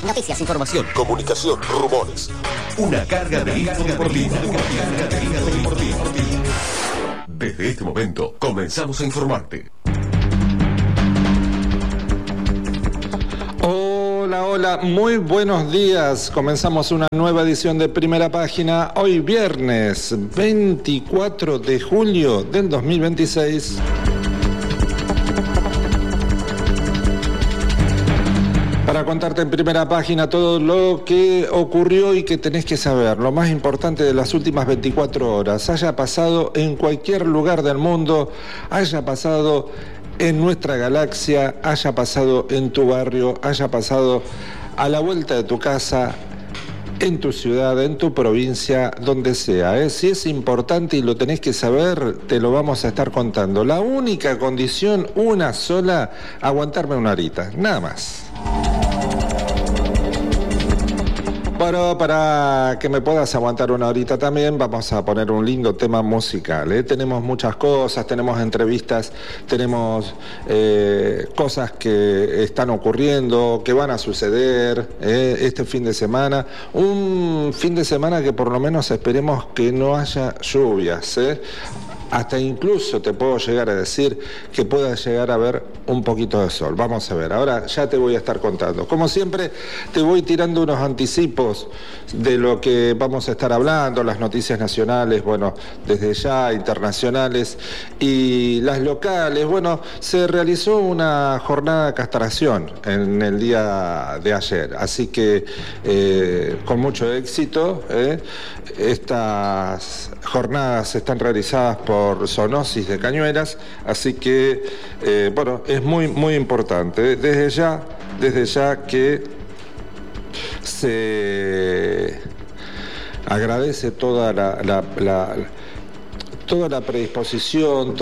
Noticias, información, comunicación, rumores. Una carga de info deportiva. Desde este momento comenzamos a informarte. Hola, muy buenos días. Comenzamos una nueva edición de Primera Página. Hoy viernes 24 de julio del 2026. Para contarte en Primera Página todo lo que ocurrió y que tenés que saber, lo más importante de las últimas 24 horas, haya pasado en cualquier lugar del mundo, haya pasado en nuestra galaxia, haya pasado en tu barrio, haya pasado a la vuelta de tu casa, en tu ciudad, en tu provincia, donde sea. Si es importante y lo tenés que saber, te lo vamos a estar contando. La única condición, una sola, aguantarme una horita, nada más. Bueno, para que me puedas aguantar una horita también, vamos a poner un lindo tema musical. Tenemos muchas cosas, tenemos entrevistas, tenemos cosas que están ocurriendo, que van a suceder este fin de semana. Un fin de semana que por lo menos esperemos que no haya lluvias. Hasta incluso te puedo llegar a decir que pueda llegar a haber un poquito de sol. Vamos a ver, ahora ya te voy a estar contando. Como siempre, te voy tirando unos anticipos de lo que vamos a estar hablando, las noticias nacionales, bueno, desde ya, internacionales y las locales. Bueno, se realizó una jornada de castración en el día de ayer, así que con mucho éxito. Estas jornadas están realizadas por Zoonosis de Cañuelas, así que, bueno, es muy importante. Desde ya que se agradece toda la predisposición,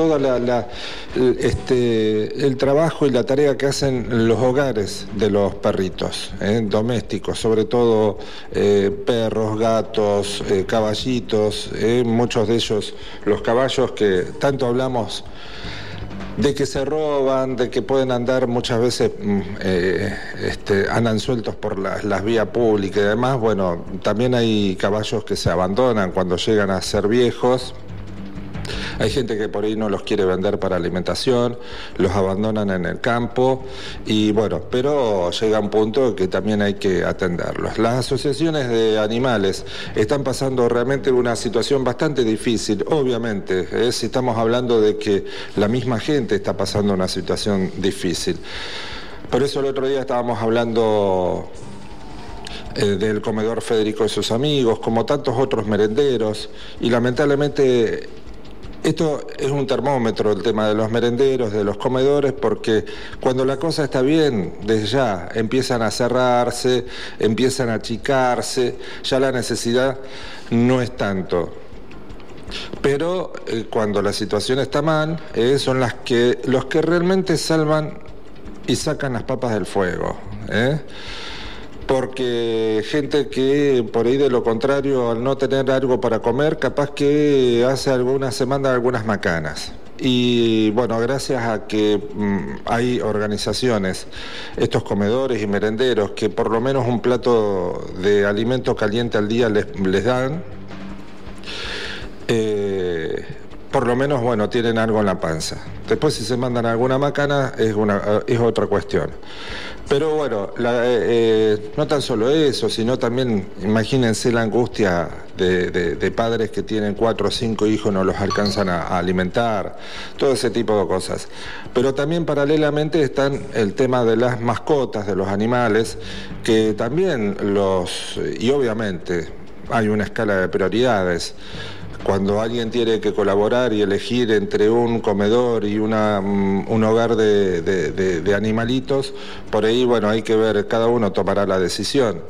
el trabajo y la tarea que hacen los hogares de los perritos domésticos, sobre todo perros, gatos, caballitos, muchos de ellos, los caballos que tanto hablamos de que se roban, de que pueden andar muchas veces, andan sueltos por las vías públicas y demás. Bueno, también hay caballos que se abandonan cuando llegan a ser viejos. Hay gente que por ahí no los quiere vender para alimentación, los abandonan en el campo y bueno, pero llega un punto que también hay que atenderlos. Las asociaciones de animales están pasando realmente una situación bastante difícil, obviamente, si estamos hablando de que la misma gente está pasando una situación difícil. Por eso el otro día estábamos hablando del comedor Federico y sus amigos, como tantos otros merenderos, y lamentablemente esto es un termómetro, el tema de los merenderos, de los comedores, porque cuando la cosa está bien, desde ya empiezan a cerrarse, empiezan a achicarse, ya la necesidad no es tanto. Pero cuando la situación está mal, son los que realmente salvan y sacan las papas del fuego. Porque gente que por ahí de lo contrario, al no tener algo para comer, capaz que se manda algunas macanas. Y bueno, gracias a que hay organizaciones, estos comedores y merenderos, que por lo menos un plato de alimento caliente al día les dan, por lo menos, bueno, tienen algo en la panza. Después si se mandan alguna macana es otra cuestión. Pero bueno, no tan solo eso, sino también, imagínense la angustia de padres que tienen 4 o 5 hijos, no los alcanzan a alimentar, todo ese tipo de cosas. Pero también paralelamente están el tema de las mascotas, de los animales, que también y obviamente hay una escala de prioridades. Cuando alguien tiene que colaborar y elegir entre un comedor y un hogar de animalitos, por ahí, bueno, hay que ver, cada uno tomará la decisión.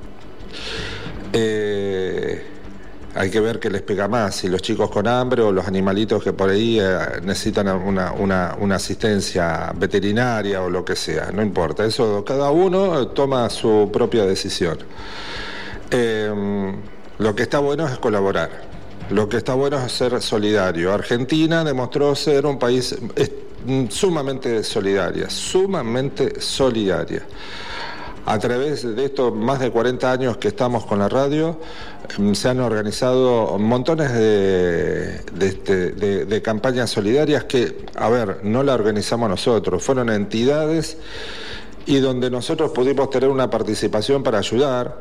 Hay que ver qué les pega más, si los chicos con hambre o los animalitos que por ahí necesitan una asistencia veterinaria o lo que sea, no importa, eso cada uno toma su propia decisión. Lo que está bueno es colaborar. Lo que está bueno es ser solidario. Argentina demostró ser un país sumamente solidaria. A través de estos más de 40 años que estamos con la radio, se han organizado montones de campañas solidarias que, a ver, no la organizamos nosotros, fueron entidades y donde nosotros pudimos tener una participación para ayudar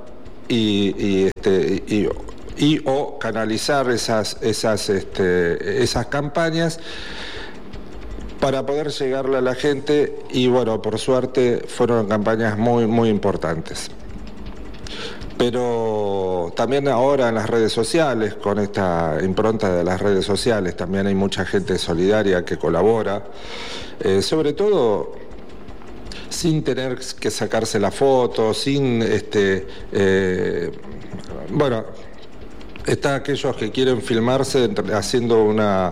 o canalizar esas campañas para poder llegarle a la gente, y bueno, por suerte fueron campañas muy, muy importantes. Pero también ahora en las redes sociales, con esta impronta de las redes sociales, también hay mucha gente solidaria que colabora, sobre todo sin tener que sacarse la foto, sin está aquellos que quieren filmarse haciendo una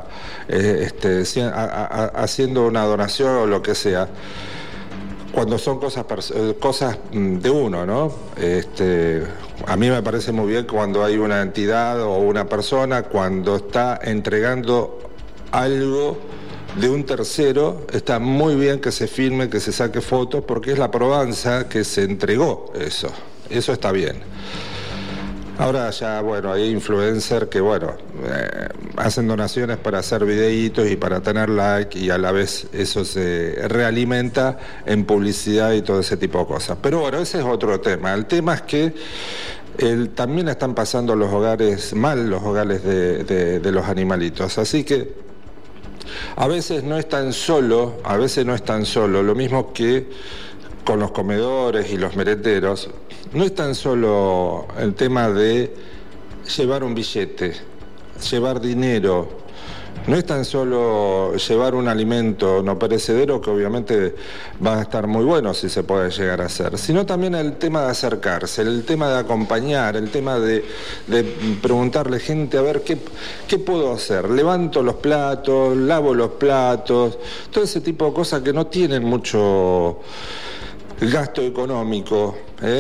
donación o lo que sea, cuando son cosas de uno, ¿no? A mí me parece muy bien cuando hay una entidad o una persona, cuando está entregando algo de un tercero, está muy bien que se filme, que se saque fotos, porque es la probanza que se entregó eso está bien. Ahora ya, bueno, hay influencers que, hacen donaciones para hacer videitos y para tener like, y a la vez eso se realimenta en publicidad y todo ese tipo de cosas. Pero bueno, ese es otro tema. El tema es que también están pasando los hogares mal, los hogares de los animalitos. Así que a veces no es tan solo, lo mismo que con los comedores y los merenderos. No es tan solo el tema de llevar un billete, llevar dinero, no es tan solo llevar un alimento no perecedero, que obviamente va a estar muy bueno si se puede llegar a hacer, sino también el tema de acercarse, el tema de acompañar, el tema de preguntarle a gente, a ver, ¿qué puedo hacer? Levanto los platos, lavo los platos, todo ese tipo de cosas que no tienen mucho gasto económico,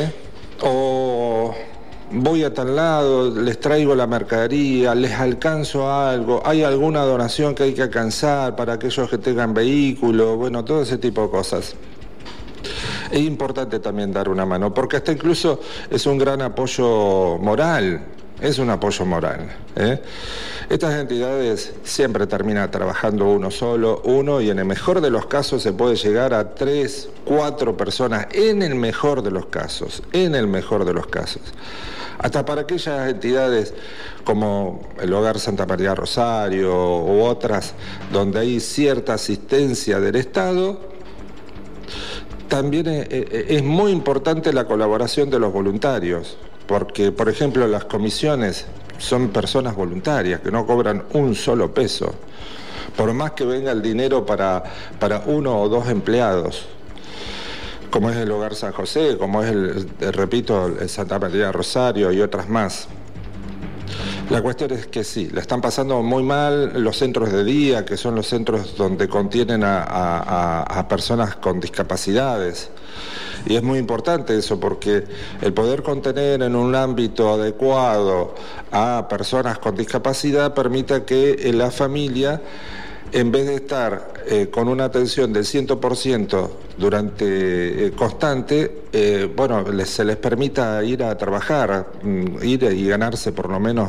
o voy a tal lado, les traigo la mercadería, les alcanzo algo, hay alguna donación que hay que alcanzar para aquellos que tengan vehículo, bueno, todo ese tipo de cosas. Es importante también dar una mano, porque hasta incluso es un gran apoyo moral. Es un apoyo moral. Estas entidades siempre terminan trabajando uno solo, y en el mejor de los casos se puede llegar a 3, 4 personas, en el mejor de los casos. Hasta para aquellas entidades como el Hogar Santa María Rosario u otras, donde hay cierta asistencia del Estado, también es muy importante la colaboración de los voluntarios. Porque, por ejemplo, las comisiones son personas voluntarias que no cobran un solo peso, por más que venga el dinero para 1 o 2 empleados, como es el Hogar San José, como es el Santa María Rosario y otras más. La cuestión es que sí, le están pasando muy mal los centros de día, que son los centros donde contienen a personas con discapacidades. Y es muy importante eso, porque el poder contener en un ámbito adecuado a personas con discapacidad permite que la familia, en vez de estar con una atención del 100% constante, se les permita ir a trabajar, ir y ganarse por lo menos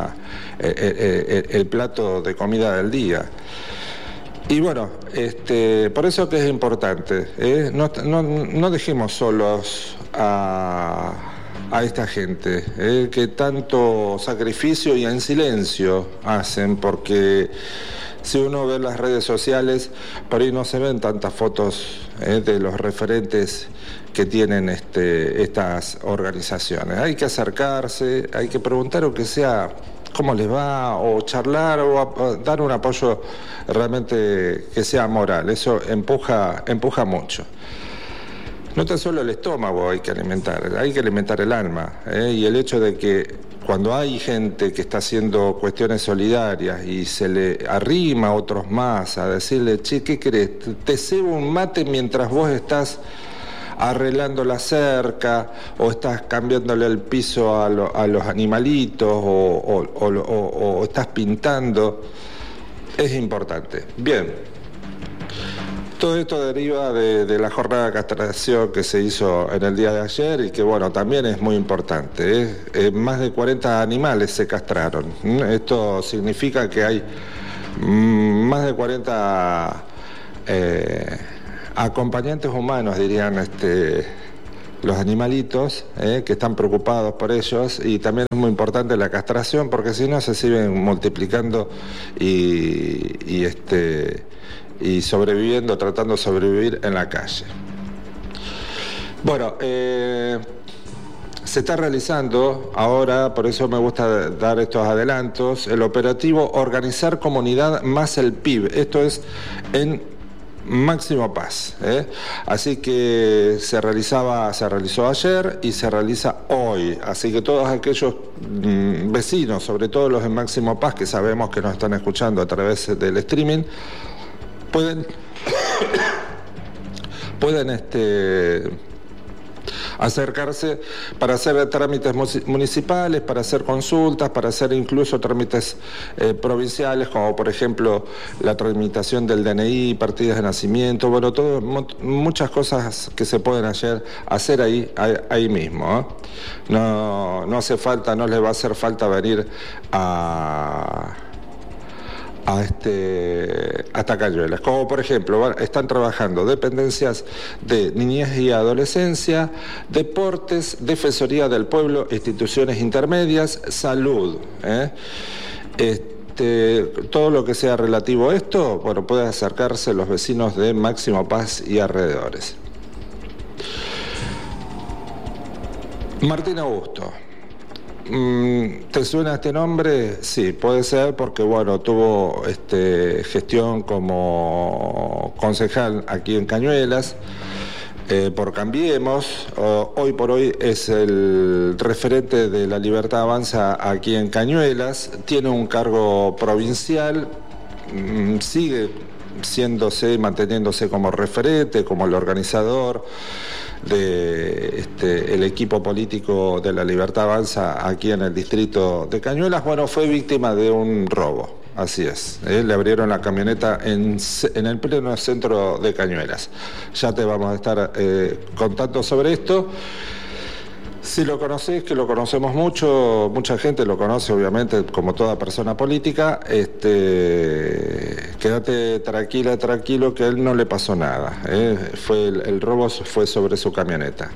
el plato de comida del día. Y bueno, por eso que es importante, no dejemos solos a esta gente, que tanto sacrificio y en silencio hacen, porque si uno ve las redes sociales, por ahí no se ven tantas fotos de los referentes que tienen estas organizaciones. Hay que acercarse, hay que preguntar, o que sea cómo les va, o charlar, o dar un apoyo realmente que sea moral. Eso empuja mucho. No tan solo el estómago hay que alimentar el alma, y el hecho de que cuando hay gente que está haciendo cuestiones solidarias y se le arrima a otros más a decirle, che, ¿qué querés? Te cebo un mate mientras vos estás arreglando la cerca, o estás cambiándole el piso a los animalitos, o estás pintando, es importante. Bien. Todo esto deriva de la jornada de castración que se hizo en el día de ayer y que, bueno, también es muy importante. Más de 40 animales se castraron. Esto significa que hay más de 40 acompañantes humanos, dirían los animalitos, que están preocupados por ellos, y también es muy importante la castración porque si no se siguen multiplicando y sobreviviendo, tratando de sobrevivir en la calle. Bueno, se está realizando ahora, por eso me gusta dar estos adelantos, el operativo Organizar Comunidad más el PIB. Esto es en Máximo Paz, Así que se realizó ayer y se realiza hoy. Así que todos aquellos vecinos, sobre todo los de Máximo Paz, que sabemos que nos están escuchando a través del streaming, pueden acercarse para hacer trámites municipales, para hacer consultas, para hacer incluso trámites provinciales, como por ejemplo la tramitación del DNI, partidas de nacimiento, bueno, muchas cosas que se pueden hacer ahí mismo. No hace falta, no les va a hacer falta venir hasta Cañuelas, como por ejemplo están trabajando dependencias de niñez y adolescencia, deportes, defensoría del pueblo, instituciones intermedias, salud, todo lo que sea relativo a esto, bueno, puede acercarse los vecinos de Máximo Paz y alrededores. Martín Augusto. ¿Te suena este nombre? Sí, puede ser porque, bueno, tuvo gestión como concejal aquí en Cañuelas, por Cambiemos. Hoy por hoy es el referente de La Libertad Avanza aquí en Cañuelas, tiene un cargo provincial, sigue manteniéndose como referente, como el organizador de el equipo político de La Libertad Avanza aquí en el distrito de Cañuelas. Bueno, fue víctima de un robo, así es, le abrieron la camioneta en el pleno centro de Cañuelas. Ya te vamos a estar contando sobre esto. Si lo conocés, que lo conocemos mucho, mucha gente lo conoce obviamente como toda persona política, quédate tranquilo que a él no le pasó nada, el robo fue sobre su camioneta.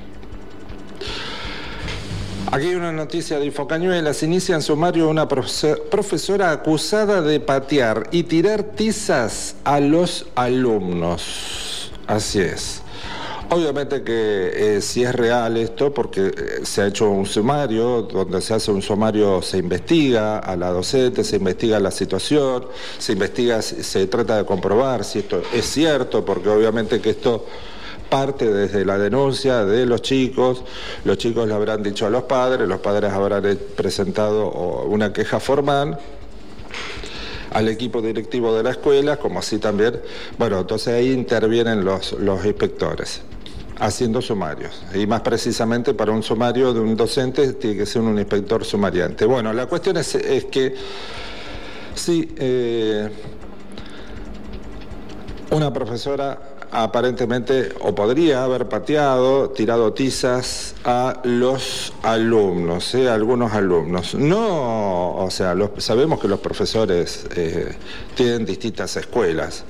Aquí hay una noticia de Infocañuelas. Inicia en sumario una profesora acusada de patear y tirar tizas a los alumnos. Así es. Obviamente que si es real esto, porque se ha hecho un sumario, donde se hace un sumario, se investiga a la docente, se investiga la situación, se trata de comprobar si esto es cierto, porque obviamente que esto parte desde la denuncia de los chicos le habrán dicho a los padres habrán presentado una queja formal al equipo directivo de la escuela, como así también, bueno, entonces ahí intervienen los inspectores haciendo sumarios, y más precisamente para un sumario de un docente tiene que ser un inspector sumariante. Bueno, la cuestión es que sí, una profesora aparentemente o podría haber tirado tizas a los alumnos, algunos alumnos. No, o sea, sabemos que los profesores tienen distintas escuelas.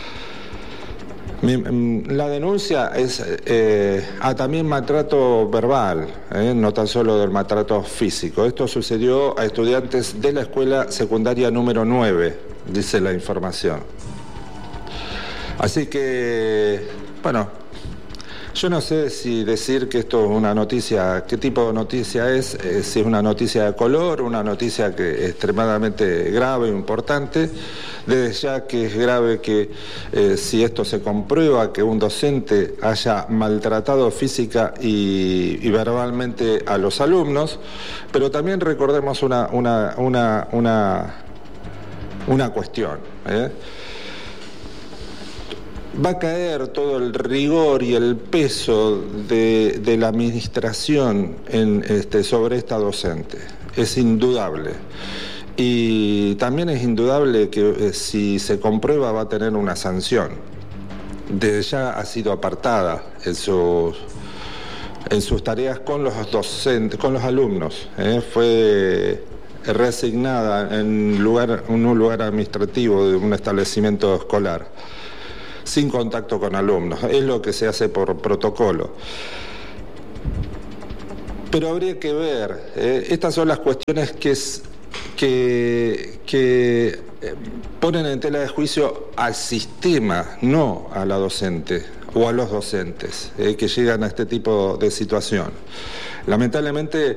La denuncia es también maltrato verbal, no tan solo del maltrato físico. Esto sucedió a estudiantes de la escuela secundaria número 9, dice la información. Así que, bueno, yo no sé si decir que esto es una noticia, qué tipo de noticia es, si es una noticia de color, una noticia que es extremadamente grave e importante. Desde ya que es grave que si esto se comprueba que un docente haya maltratado física y verbalmente a los alumnos, pero también recordemos una cuestión, Va a caer todo el rigor y el peso de la administración sobre esta docente. Es indudable. Y también es indudable que si se comprueba va a tener una sanción. desde ya ha sido apartada en sus tareas con los docentes, con los alumnos. Fue reasignada en un lugar administrativo de un establecimiento escolar, sin contacto con alumnos. Es lo que se hace por protocolo. Pero habría que ver, estas son las cuestiones que ponen en tela de juicio al sistema, no a la docente o a los docentes que llegan a este tipo de situación. Lamentablemente,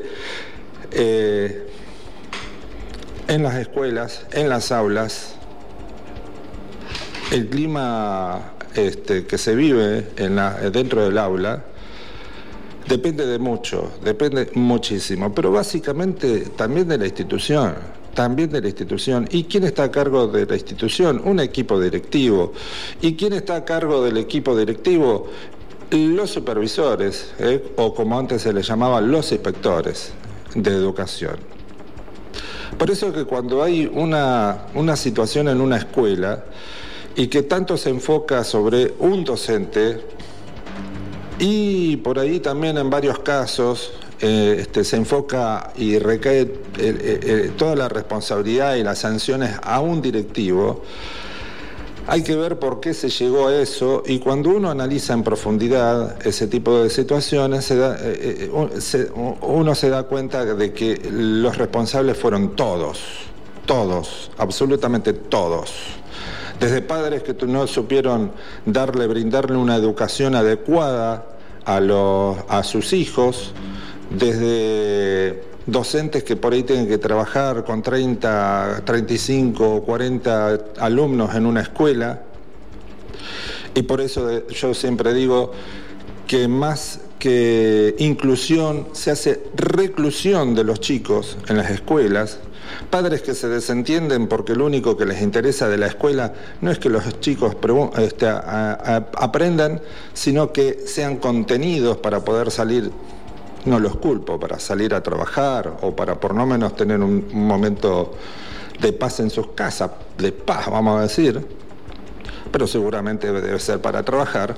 en las escuelas, en las aulas, el clima que se vive dentro del aula depende de mucho, depende muchísimo, pero básicamente también de la institución. ¿Y quién está a cargo de la institución? Un equipo directivo. ¿Y quién está a cargo del equipo directivo? Los supervisores, o como antes se les llamaba, los inspectores de educación. Por eso que cuando hay una situación en una escuela y que tanto se enfoca sobre un docente, y por ahí también en varios casos se enfoca y recae toda la responsabilidad y las sanciones a un directivo, hay que ver por qué se llegó a eso, y cuando uno analiza en profundidad ese tipo de situaciones, uno se da cuenta de que los responsables fueron todos, absolutamente todos. Desde padres que no supieron brindarle una educación adecuada a sus hijos, desde docentes que por ahí tienen que trabajar con 30, 35, 40 alumnos en una escuela. Y por eso yo siempre digo que más que inclusión se hace reclusión de los chicos en las escuelas. Padres que se desentienden porque lo único que les interesa de la escuela no es que los chicos aprendan, sino que sean contenidos para poder salir, no los culpo, para salir a trabajar o para por lo menos tener un momento de paz en sus casas, de paz vamos a decir, pero seguramente debe ser para trabajar.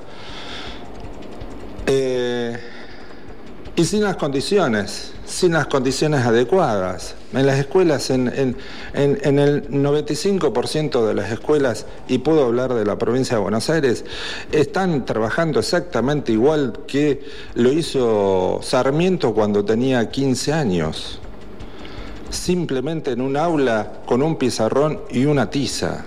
Y sin las condiciones adecuadas. En las escuelas, en el 95% de las escuelas, y puedo hablar de la provincia de Buenos Aires, están trabajando exactamente igual que lo hizo Sarmiento cuando tenía 15 años. Simplemente en un aula con un pizarrón y una tiza.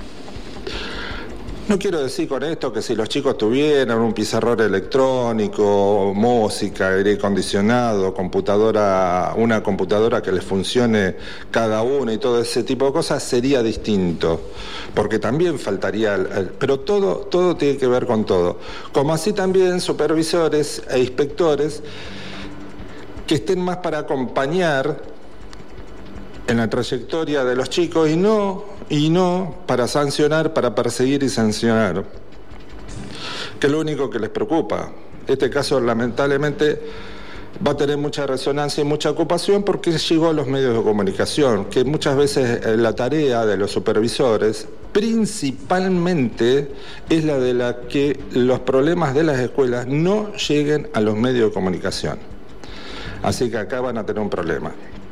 No quiero decir con esto que si los chicos tuvieran un pizarrón electrónico, música, aire acondicionado, una computadora que les funcione cada uno y todo ese tipo de cosas, sería distinto, porque también faltaría, pero todo tiene que ver con todo. Como así también supervisores e inspectores que estén más para acompañar en la trayectoria de los chicos y no para sancionar, para perseguir y sancionar, que es lo único que les preocupa. Este caso lamentablemente va a tener mucha resonancia y mucha ocupación porque llegó a los medios de comunicación, que muchas veces la tarea de los supervisores principalmente es la de la que los problemas de las escuelas no lleguen a los medios de comunicación. Así que acá van a tener un problema.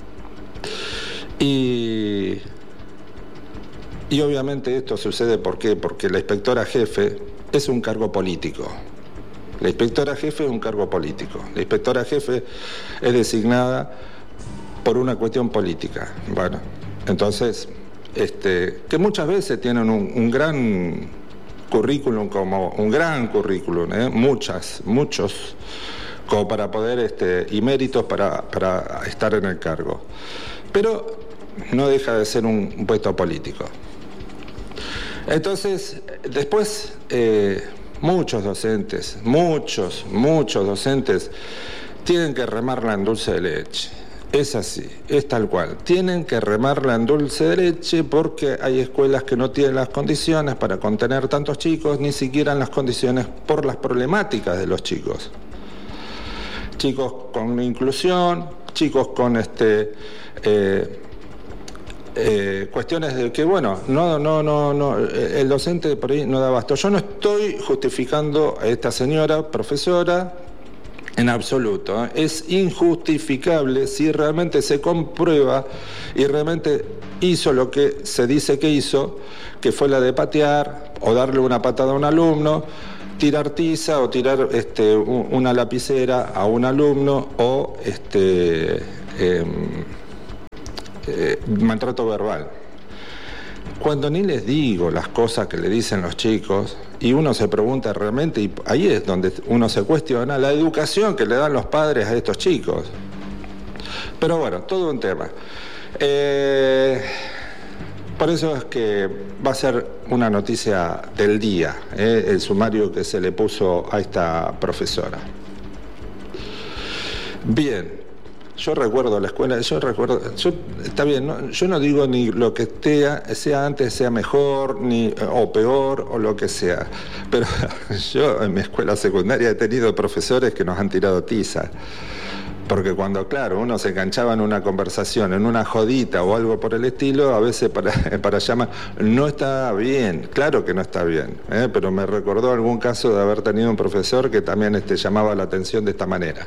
Y obviamente esto sucede porque la inspectora jefe es un cargo político. La inspectora jefe es un cargo político. La inspectora jefe es designada por una cuestión política. Bueno, entonces, que muchas veces tienen un gran currículum, muchos, como para poder, y méritos para estar en el cargo. Pero no deja de ser un puesto político. Entonces, después, muchos docentes tienen que remarla en dulce de leche. Es así, es tal cual. Tienen que remarla en dulce de leche porque hay escuelas que no tienen las condiciones para contener tantos chicos, ni siquiera las condiciones por las problemáticas de los chicos. Chicos con inclusión, chicos con cuestiones de que, bueno, no, el docente por ahí no da abasto. Yo no estoy justificando a esta señora profesora en absoluto. Es injustificable si realmente se comprueba y realmente hizo lo que se dice que hizo, que fue la de patear o darle una patada a un alumno, tirar tiza o tirar una lapicera a un alumno o maltrato verbal. Cuando ni les digo las cosas que le dicen los chicos y uno se pregunta realmente, y ahí es donde uno se cuestiona la educación que le dan los padres a estos chicos. Pero bueno, todo un tema. Por eso es que va a ser una noticia del día, el sumario que se le puso a esta profesora. Bien. Yo recuerdo la escuela, está bien, ¿no? Yo no digo ni lo que sea antes sea mejor o peor o lo que sea, pero yo en mi escuela secundaria he tenido profesores que nos han tirado tiza, porque cuando, claro, uno se enganchaba en una conversación, en una jodita o algo por el estilo, a veces para llamar, no está bien, claro que no está bien, pero me recordó algún caso de haber tenido un profesor que también llamaba la atención de esta manera.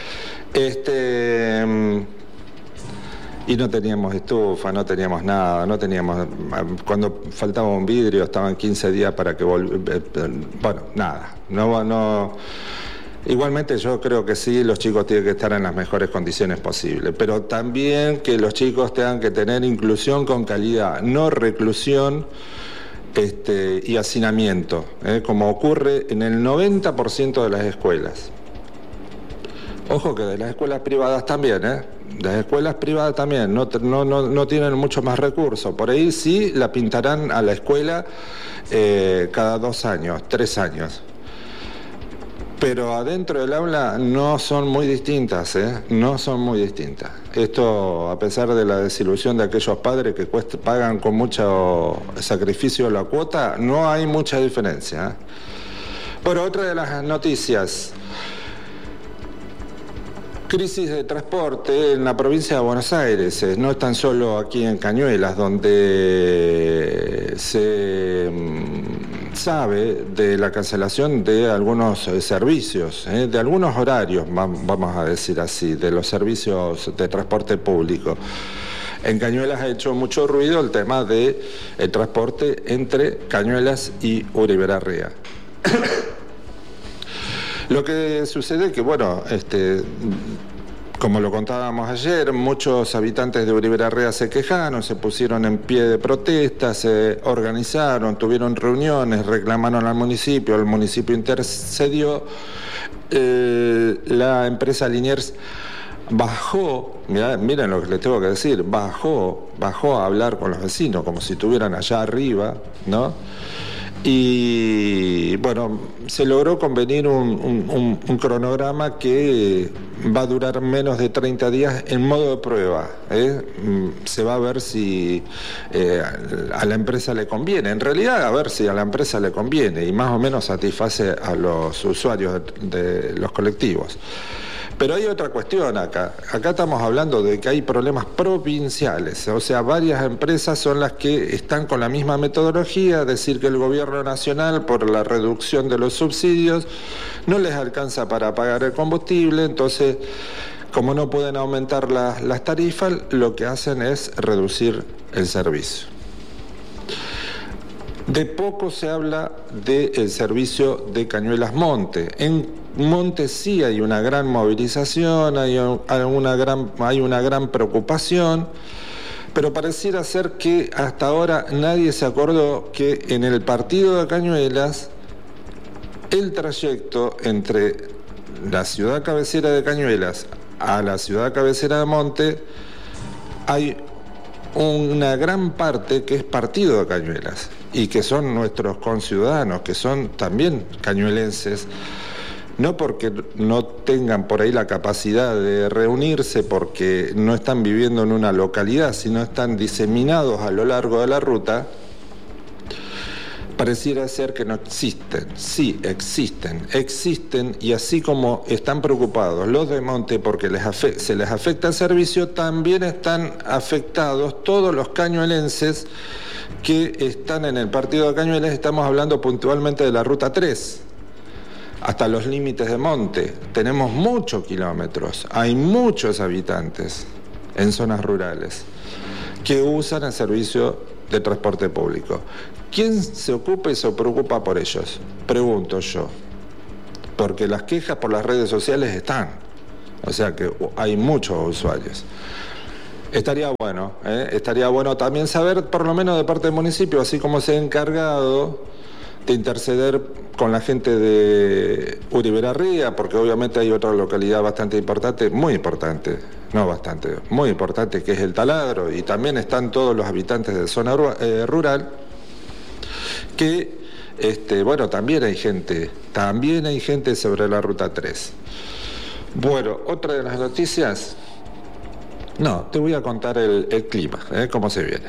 Y no teníamos estufa, no teníamos nada, cuando faltaba un vidrio estaban 15 días para que bueno, nada, no. Igualmente yo creo que sí, los chicos tienen que estar en las mejores condiciones posibles, pero también que los chicos tengan que tener inclusión con calidad, no reclusión y hacinamiento, como ocurre en el 90% de las escuelas. Ojo que de las escuelas privadas también, de las escuelas privadas también, no tienen mucho más recursos. Por ahí sí la pintarán a la escuela cada 2 años, 3 años. Pero adentro del aula no son muy distintas, no son muy distintas. Esto, a pesar de la desilusión de aquellos padres que pagan con mucho sacrificio la cuota, no hay mucha diferencia. Bueno, otra de las noticias. Crisis de transporte en la provincia de Buenos Aires, no es tan solo aquí en Cañuelas, donde se sabe de la cancelación de algunos servicios, de algunos horarios, vamos a decir así, de los servicios de transporte público. En Cañuelas ha hecho mucho ruido el tema del transporte entre Cañuelas y Uribe Larrea. Lo que sucede es que, bueno, como lo contábamos ayer, muchos habitantes de Uribe Larrea se quejaron, se pusieron en pie de protesta, se organizaron, tuvieron reuniones, reclamaron al municipio, el municipio intercedió, la empresa Liniers bajó, miren lo que les tengo que decir, bajó a hablar con los vecinos, como si estuvieran allá arriba, ¿no? Y bueno, se logró convenir un cronograma que va a durar menos de 30 días en modo de prueba. Se va a ver si a la empresa le conviene. En realidad, a ver si a la empresa le conviene y más o menos satisface a los usuarios de los colectivos. Pero hay otra cuestión acá. Acá estamos hablando de que hay problemas provinciales, o sea, varias empresas son las que están con la misma metodología, decir que el gobierno nacional, por la reducción de los subsidios, no les alcanza para pagar el combustible, entonces, como no pueden aumentar las tarifas, lo que hacen es reducir el servicio. De poco se habla del servicio de Cañuelas Monte. En Monte sí hay una gran movilización, hay una gran preocupación, pero pareciera ser que hasta ahora nadie se acordó que en el partido de Cañuelas el trayecto entre la ciudad cabecera de Cañuelas a la ciudad cabecera de Monte hay una gran parte que es partido de Cañuelas y que son nuestros conciudadanos, que son también cañuelenses, no porque no tengan por ahí la capacidad de reunirse porque no están viviendo en una localidad, sino están diseminados a lo largo de la ruta. pareciera ser que no existen. Sí, existen, y así como están preocupados los de Monte porque se les afecta el servicio, también están afectados todos los cañuelenses que están en el partido de Cañuelas. Estamos hablando puntualmente de la Ruta 3, hasta los límites de Monte. Tenemos muchos kilómetros, hay muchos habitantes en zonas rurales que usan el servicio de transporte público. ¿Quién se ocupa y se preocupa por ellos? Pregunto yo. Porque las quejas por las redes sociales están. O sea que hay muchos usuarios. Estaría bueno también saber, por lo menos de parte del municipio, así como se ha encargado de interceder con la gente de Uribe-Larría, porque obviamente hay otra localidad bastante importante, muy importante, que es el Taladro, y también están todos los habitantes de zona rural, que también hay gente sobre la Ruta 3. Bueno, otra de las noticias, no, te voy a contar el clima, cómo se viene.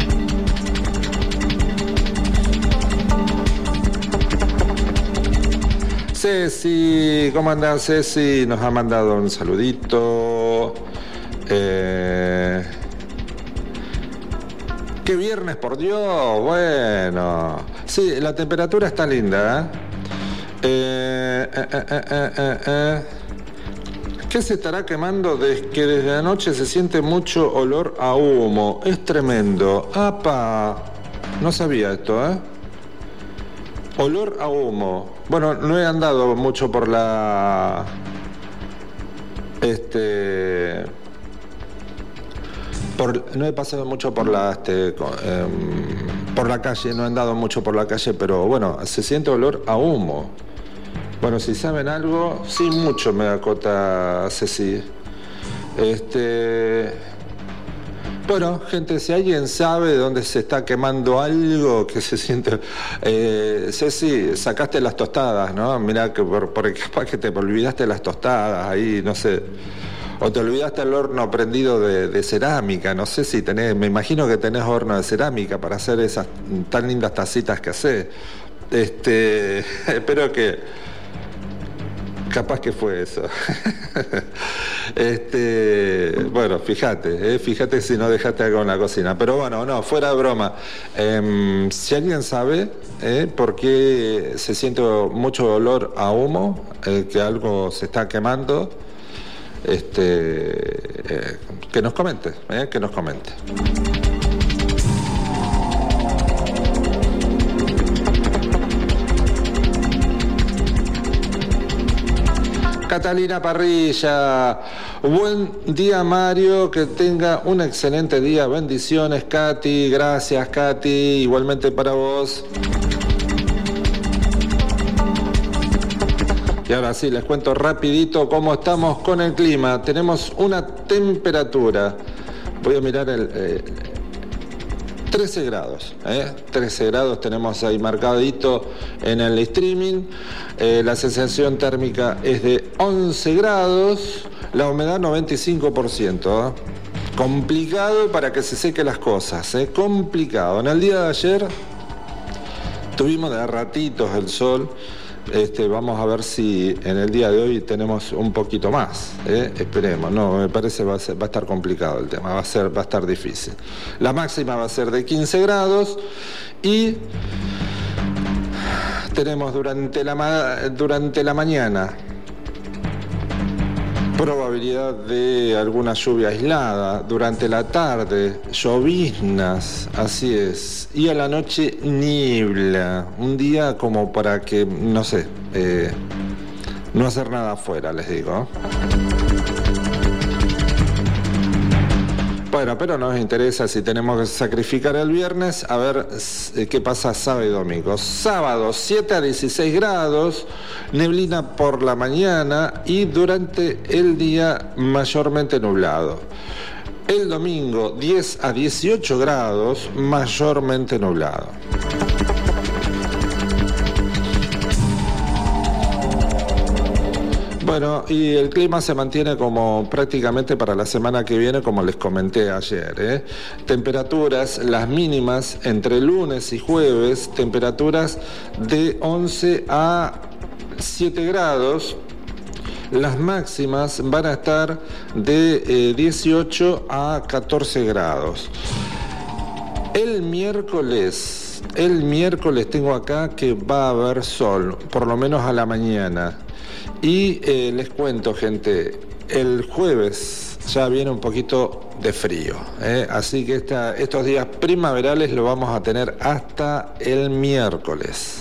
Ceci, ¿cómo andás, Ceci? Nos ha mandado un saludito. ¿Qué viernes, por Dios? Bueno, sí, la temperatura está linda, ¿Qué se estará quemando? Que desde anoche se siente mucho olor a humo. Es tremendo. ¡Apa! No sabía esto, Olor a humo. Bueno, no he andado mucho por la... no he pasado mucho por la... por la calle, no he andado mucho por la calle, pero bueno, se siente olor a humo. Bueno, si saben algo, sí, mucho me acota Ceci. Bueno, gente, si alguien sabe dónde se está quemando algo que se siente... Ceci, sacaste las tostadas, ¿no? Mirá, que porque capaz que te olvidaste las tostadas ahí, no sé. O te olvidaste el horno prendido de cerámica, no sé si tenés... Me imagino que tenés horno de cerámica para hacer esas tan lindas tacitas que hacés. Espero que... Capaz que fue eso. Bueno, fíjate si no dejaste algo en la cocina. Pero bueno, no, fuera de broma. Si alguien sabe por qué se siente mucho olor a humo, que algo se está quemando, que nos comente, que nos comente. Catalina Parrilla, buen día, Mario, que tenga un excelente día, bendiciones, Katy, gracias, Katy, igualmente para vos. Y ahora sí, les cuento rapidito cómo estamos con el clima. Tenemos una temperatura, voy a mirar 13 grados, 13 grados tenemos ahí marcadito en el streaming. La sensación térmica es de 11 grados, la humedad 95%. Complicado para que se sequen las cosas, complicado. En el día de ayer tuvimos de ratitos el sol. Vamos a ver si en el día de hoy tenemos un poquito más, esperemos. No, me parece va a estar complicado el tema, va a estar difícil. La máxima va a ser de 15 grados y tenemos durante la mañana probabilidad de alguna lluvia aislada, durante la tarde lloviznas, así es, y a la noche niebla, un día como para que, no sé, no hacer nada afuera, les digo. Bueno, pero nos interesa si tenemos que sacrificar el viernes, a ver qué pasa sábado y domingo. Sábado 7 a 16 grados, neblina por la mañana y durante el día mayormente nublado. El domingo 10 a 18 grados, mayormente nublado. Bueno, y el clima se mantiene como prácticamente para la semana que viene, como les comenté ayer. Temperaturas, las mínimas entre lunes y jueves, temperaturas de 11 a 7 grados. Las máximas van a estar de 18 a 14 grados. El miércoles tengo acá que va a haber sol, por lo menos a la mañana. Y les cuento, gente, el jueves ya viene un poquito de frío, así que estos días primaverales lo vamos a tener hasta el miércoles.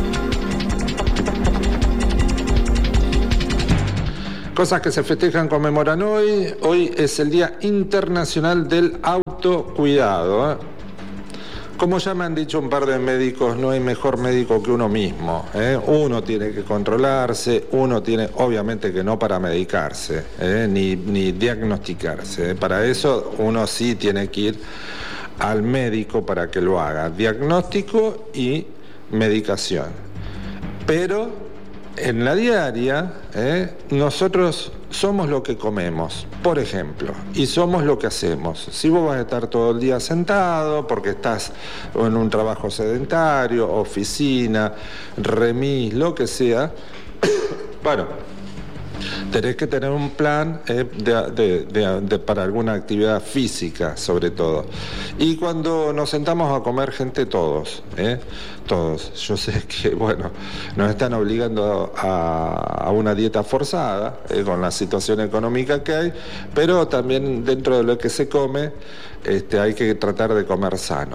Cosas que se festejan, conmemoran hoy. Hoy es el Día Internacional del Autocuidado. Como ya me han dicho un par de médicos, no hay mejor médico que uno mismo. Uno tiene que controlarse, uno tiene, obviamente que no para medicarse, ni diagnosticarse. Para eso uno sí tiene que ir al médico para que lo haga. Diagnóstico y medicación. Pero en la diaria, nosotros somos lo que comemos, por ejemplo, y somos lo que hacemos. Si vos vas a estar todo el día sentado porque estás en un trabajo sedentario, oficina, remis, lo que sea, bueno, tenés que tener un plan para alguna actividad física, sobre todo. Y cuando nos sentamos a comer, gente, todos, yo sé que, bueno, nos están obligando a una dieta forzada, con la situación económica que hay, pero también dentro de lo que se come, hay que tratar de comer sano.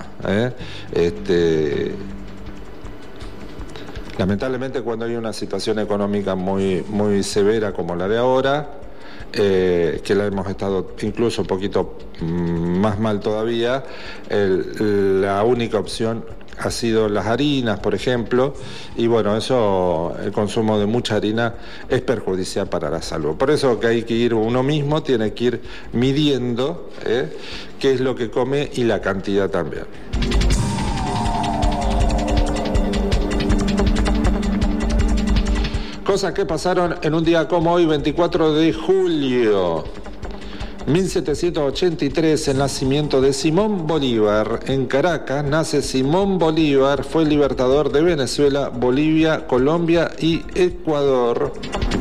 Lamentablemente, cuando hay una situación económica muy, muy severa como la de ahora, que la hemos estado incluso un poquito más mal todavía, la única opción ha sido las harinas, por ejemplo, y bueno, el consumo de mucha harina es perjudicial para la salud. Por eso que hay que ir, uno mismo tiene que ir midiendo qué es lo que come y la cantidad también. Cosas que pasaron en un día como hoy, 24 de julio. 1783, el nacimiento de Simón Bolívar. En Caracas nace Simón Bolívar, fue el libertador de Venezuela, Bolivia, Colombia y Ecuador.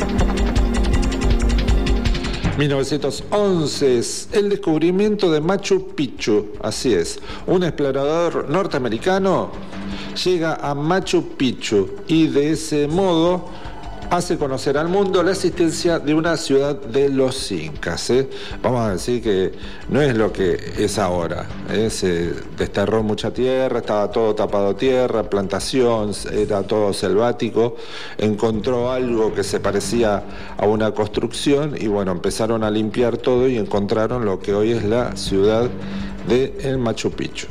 1911, el descubrimiento de Machu Picchu, así es, un explorador norteamericano llega a Machu Picchu y de ese modo hace conocer al mundo la existencia de una ciudad de los incas. Vamos a decir que no es lo que es ahora. Se desterró mucha tierra, estaba todo tapado tierra, plantación, era todo selvático. Encontró algo que se parecía a una construcción y bueno, empezaron a limpiar todo y encontraron lo que hoy es la ciudad de el Machu Picchu.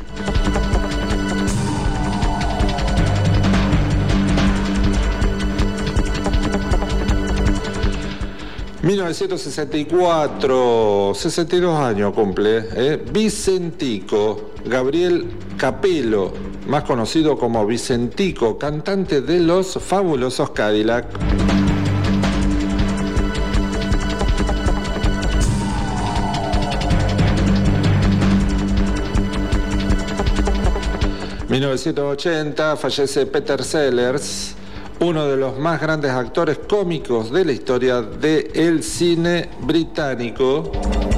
1964, 62 años cumple, Vicentico, Gabriel Capello, más conocido como Vicentico, cantante de los Fabulosos Cadillac. En 1980 fallece Peter Sellers, uno de los más grandes actores cómicos de la historia del cine británico.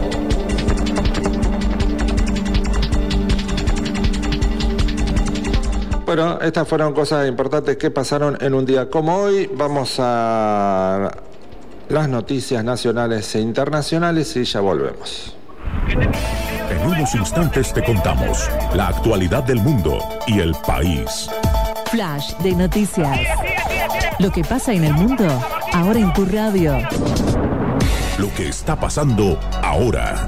Bueno, estas fueron cosas importantes que pasaron en un día como hoy. Vamos a las noticias nacionales e internacionales y ya volvemos. En unos instantes te contamos la actualidad del mundo y el país. Flash de noticias. Lo que pasa en el mundo, ahora en tu radio. Lo que está pasando ahora.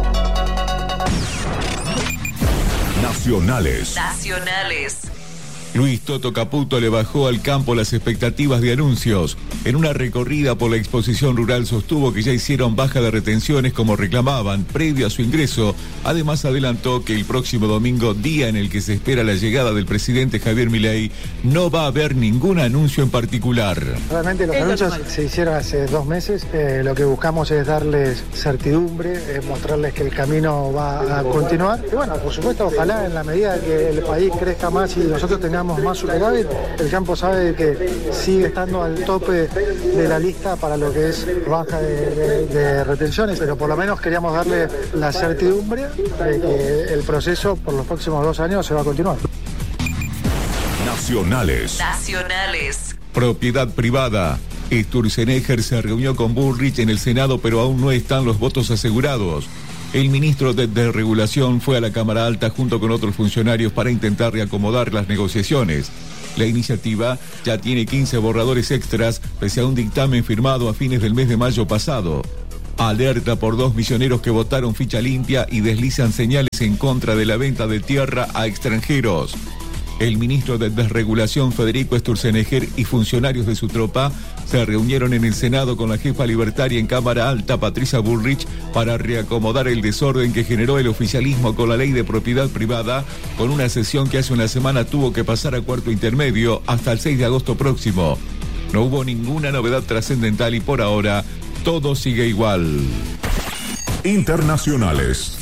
Nacionales. Luis Toto Caputo le bajó al campo las expectativas de anuncios. En una recorrida por la exposición rural sostuvo que ya hicieron baja de retenciones como reclamaban previo a su ingreso. Además adelantó que el próximo domingo, día en el que se espera la llegada del presidente Javier Milei, no va a haber ningún anuncio en particular. Realmente los anuncios se hicieron hace 2 meses. Lo que buscamos es darles certidumbre, mostrarles que el camino va a continuar. Y bueno, por supuesto, ojalá en la medida que el país crezca más y nosotros tengamos más superávit, el campo sabe que sigue estando al tope de la lista para lo que es baja de retenciones, pero por lo menos queríamos darle la certidumbre de que el proceso por los próximos 2 años se va a continuar. Nacionales. Propiedad privada. Sturzenegger se reunió con Bullrich en el Senado, pero aún no están los votos asegurados. El ministro de Desregulación fue a la Cámara Alta junto con otros funcionarios para intentar reacomodar las negociaciones. La iniciativa ya tiene 15 borradores extras, pese a un dictamen firmado a fines del mes de mayo pasado. Alerta por 2 misioneros que votaron ficha limpia y deslizan señales en contra de la venta de tierra a extranjeros. El ministro de Desregulación, Federico Sturzenegger, y funcionarios de su tropa se reunieron en el Senado con la jefa libertaria en Cámara Alta, Patricia Bullrich, para reacomodar el desorden que generó el oficialismo con la ley de propiedad privada, con una sesión que hace una semana tuvo que pasar a cuarto intermedio hasta el 6 de agosto próximo. No hubo ninguna novedad trascendental y por ahora todo sigue igual. Internacionales.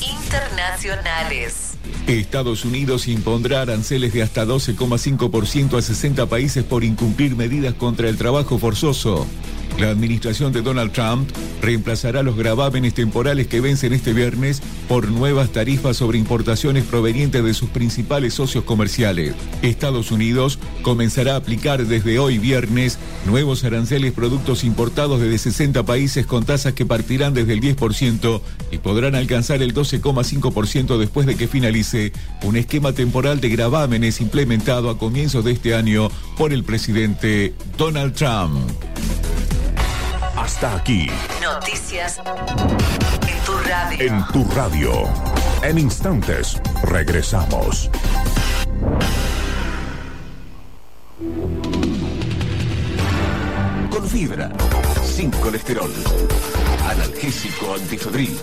Estados Unidos impondrá aranceles de hasta 12,5% a 60 países por incumplir medidas contra el trabajo forzoso. La administración de Donald Trump reemplazará los gravámenes temporales que vencen este viernes por nuevas tarifas sobre importaciones provenientes de sus principales socios comerciales. Estados Unidos comenzará a aplicar desde hoy viernes nuevos aranceles productos importados desde 60 países con tasas que partirán desde el 10% y podrán alcanzar el 12,5% después de que finalice un esquema temporal de gravámenes implementado a comienzos de este año por el presidente Donald Trump. Hasta aquí. Noticias en tu radio. En tu radio. En instantes, regresamos. Con fibra, sin colesterol, analgésico antifebril.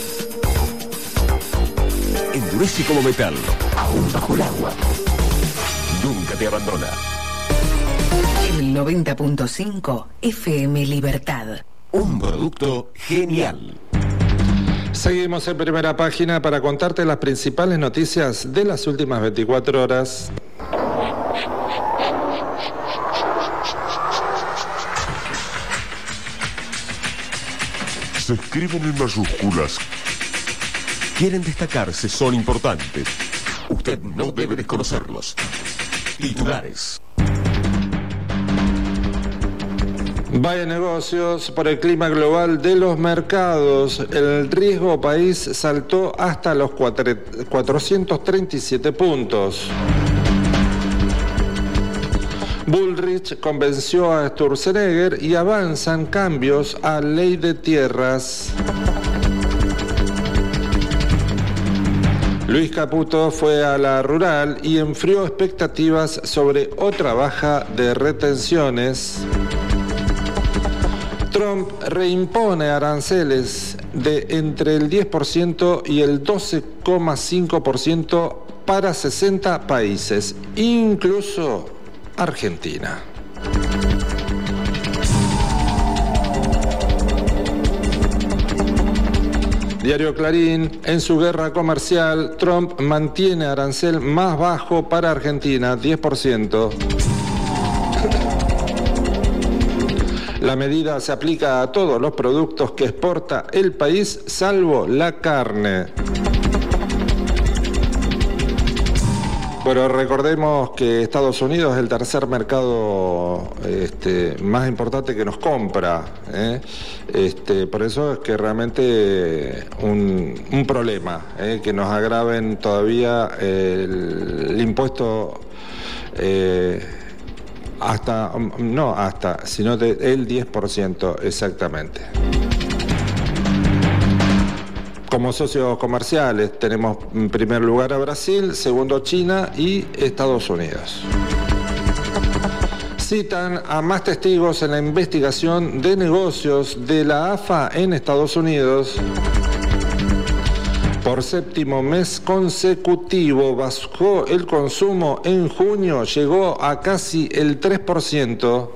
Endurece como metal, aún bajo el agua. Nunca te abandona. El 90.5 FM Libertad. Un producto genial. Seguimos en Primera Página para contarte las principales noticias de las últimas 24 horas. Se escriben en mayúsculas. Quieren destacarse, son importantes. Usted no debe desconocerlos. Titulares. Vaya negocios, por el clima global de los mercados, el riesgo país saltó hasta los 437 puntos. Bullrich convenció a Sturzenegger y avanzan cambios a ley de tierras. Luis Caputo fue a la rural y enfrió expectativas sobre otra baja de retenciones. Trump reimpone aranceles de entre el 10% y el 12,5% para 60 países, incluso Argentina. Diario Clarín, en su guerra comercial, Trump mantiene arancel más bajo para Argentina, 10%. La medida se aplica a todos los productos que exporta el país, salvo la carne. Bueno, recordemos que Estados Unidos es el tercer mercado más importante que nos compra. Por eso es que realmente un problema, que nos agraven todavía el impuesto sino del 10% exactamente. Como socios comerciales tenemos en primer lugar a Brasil, segundo China y Estados Unidos. Citan a más testigos en la investigación de negocios de la AFA en Estados Unidos. Por séptimo mes consecutivo bajó el consumo en junio, llegó a casi el 3%.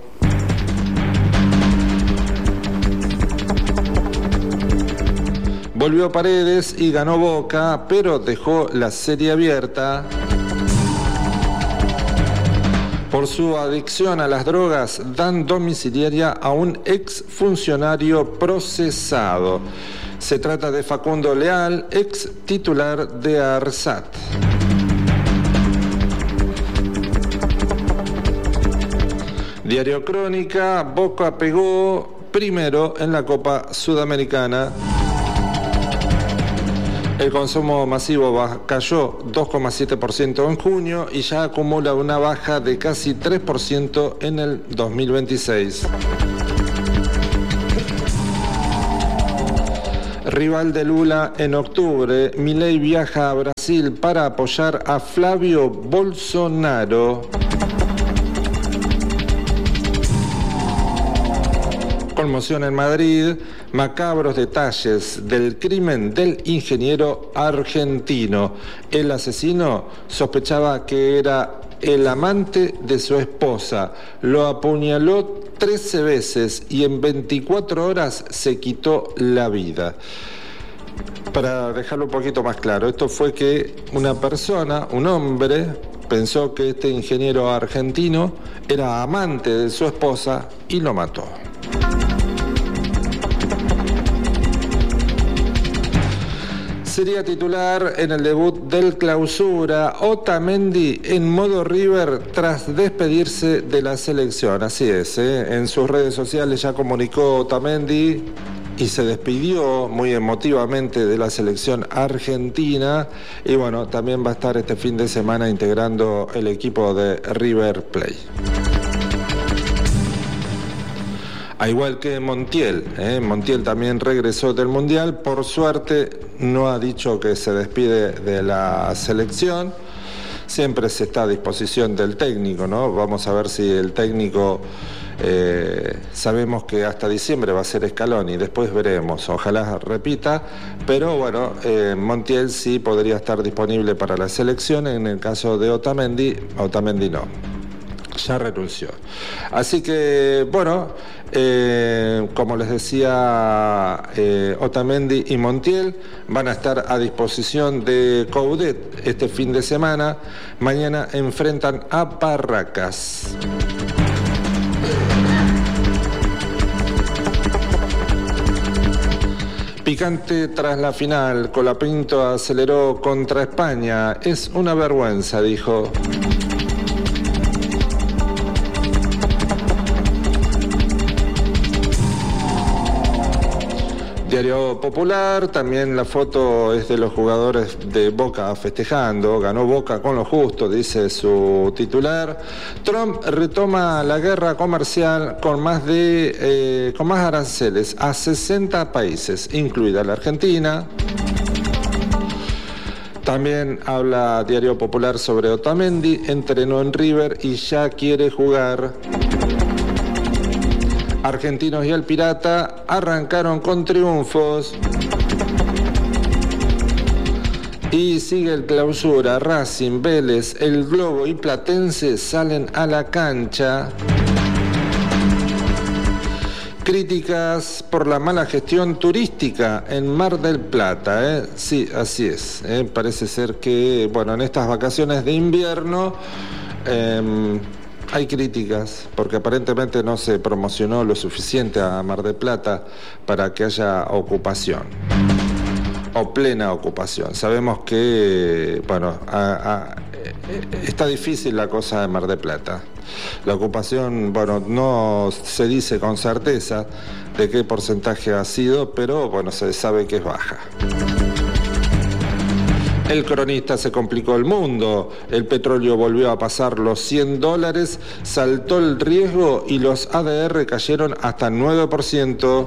Volvió Paredes y ganó Boca, pero dejó la serie abierta. Por su adicción a las drogas, dan domiciliaria a un exfuncionario procesado. Se trata de Facundo Leal, ex titular de ARSAT. Diario Crónica, Boca pegó primero en la Copa Sudamericana. El consumo masivo cayó 2,7% en junio y ya acumula una baja de casi 3% en el 2026. Rival de Lula en octubre, Milei viaja a Brasil para apoyar a Flavio Bolsonaro. Conmoción en Madrid, macabros detalles del crimen del ingeniero argentino. El asesino sospechaba que era el amante de su esposa. Lo apuñaló 13 veces y en 24 horas se quitó la vida. Para dejarlo un poquito más claro, esto fue que una persona, un hombre, pensó que este ingeniero argentino era amante de su esposa y lo mató. Sería titular en el debut del Clausura, Otamendi en modo River tras despedirse de la selección. Así es, en sus redes sociales ya comunicó Otamendi y se despidió muy emotivamente de la selección argentina. Y bueno, también va a estar este fin de semana integrando el equipo de River Plate. A igual que Montiel, Montiel también regresó del Mundial, por suerte no ha dicho que se despide de la selección, siempre se está a disposición del técnico, ¿no? Vamos a ver si el técnico, sabemos que hasta diciembre va a ser Scaloni, después veremos, ojalá repita, pero bueno, Montiel sí podría estar disponible para la selección, en el caso de Otamendi no. Ya renunció. Así que, bueno, como les decía, Otamendi y Montiel van a estar a disposición de Coudet este fin de semana. Mañana enfrentan a Barracas. Picante tras la final, Colapinto aceleró contra España. Es una vergüenza, dijo. Diario Popular, también la foto es de los jugadores de Boca festejando, ganó Boca con lo justo, dice su titular. Trump retoma la guerra comercial con más aranceles a 60 países, incluida la Argentina. También habla Diario Popular sobre Otamendi, entrenó en River y ya quiere jugar. Argentinos y el Pirata arrancaron con triunfos. Y sigue el Clausura. Racing, Vélez, El Globo y Platense salen a la cancha. Críticas por la mala gestión turística en Mar del Plata. Sí, así es. Parece ser que, bueno, en estas vacaciones de invierno hay críticas porque aparentemente no se promocionó lo suficiente a Mar del Plata para que haya ocupación o plena ocupación. Sabemos que, bueno, está difícil la cosa de Mar del Plata. La ocupación, bueno, no se dice con certeza de qué porcentaje ha sido, pero bueno, se sabe que es baja. El Cronista se complicó el mundo, el petróleo volvió a pasar los $100, saltó el riesgo y los ADR cayeron hasta 9%.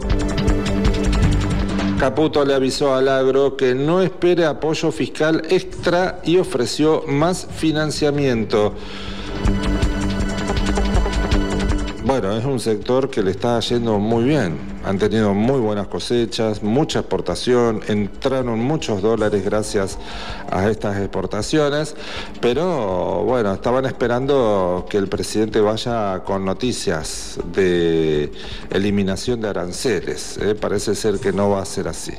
Caputo le avisó al agro que no espere apoyo fiscal extra y ofreció más financiamiento. bueno, es un sector que le está yendo muy bien. Han tenido muy buenas cosechas, mucha exportación, entraron muchos dólares gracias a estas exportaciones, pero bueno, estaban esperando que el presidente vaya con noticias de eliminación de aranceles. Parece ser que no va a ser así.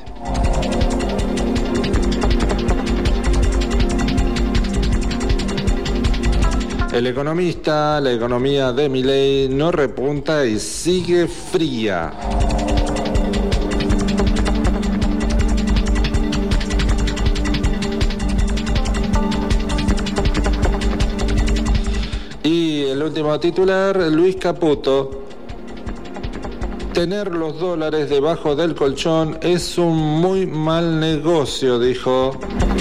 El Economista, la economía de Milei no repunta y sigue fría. Y el último titular, Luis Caputo. Tener los dólares debajo del colchón es un muy mal negocio, dijo.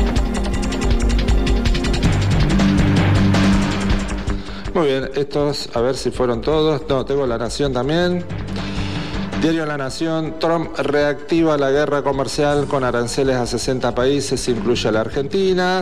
Muy bien, estos, a ver si fueron todos. No, tengo La Nación también. Diario La Nación, Trump reactiva la guerra comercial con aranceles a 60 países, incluye a la Argentina.